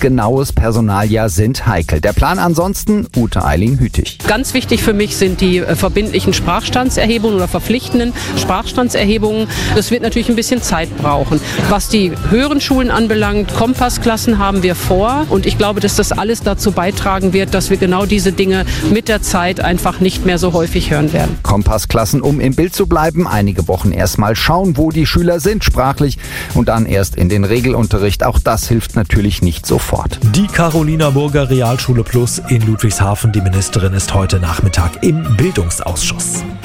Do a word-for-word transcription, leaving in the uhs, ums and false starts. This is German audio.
passgenaues Personaljahr sind heikel. Der Plan ansonsten, Ute Eiling-Hütig. Ganz wichtig für mich sind die äh, verbindlichen Sprachstandserhebungen oder verpflichtenden Sprachstandserhebungen. Das wird natürlich ein bisschen Zeit brauchen. Was die höheren Schulen anbelangt, Kompassklassen haben wir vor. Und ich glaube, dass das alles dazu beitragen wird, dass wir genau diese Dinge mit der Zeit einfach nicht mehr so häufig hören werden. Kompassklassen, um im Bild zu bleiben. Einige Wochen erstmal schauen, wo die Schüler sind sprachlich und dann erst in den Regelunterricht. Auch das hilft natürlich nicht sofort. Die Carolina-Burger Realschule Plus in Ludwigshafen. Die Ministerin ist heute Nachmittag im Bildungsausschuss.